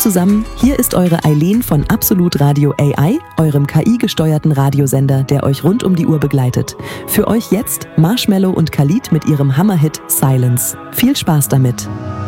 zusammen, hier ist eure Eileen von Absolut Radio AI, eurem KI-gesteuerten Radiosender, der euch rund um die Uhr begleitet. Für euch jetzt Marshmello und Khalid mit ihrem Hammerhit Silence. Viel Spaß damit!